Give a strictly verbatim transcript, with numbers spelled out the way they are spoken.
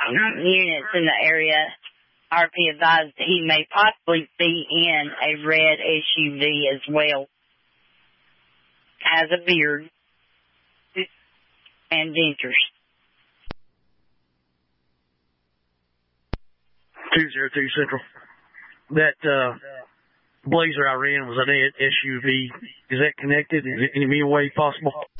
units in the area. R P advised that he may possibly be in a red S U V as well. Has a beard and dentures. two zero two Central. That uh, Blazer I ran was an S U V. Is that connected? Is it in any way possible?